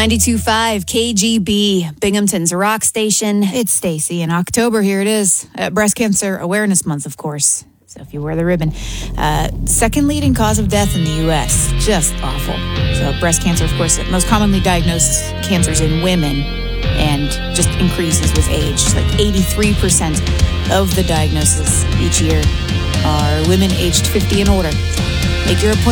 92.5 KGB, Binghamton's rock station. It's Stacy. In October, here it is. Breast Cancer Awareness Month, of course. So if you wear the ribbon. Second leading cause of death in the U.S. Just awful. So breast cancer, of course, most commonly diagnosed cancers in women and just increases with age. Like 83% of the diagnoses each year are women aged 50 and older. Make your appointment.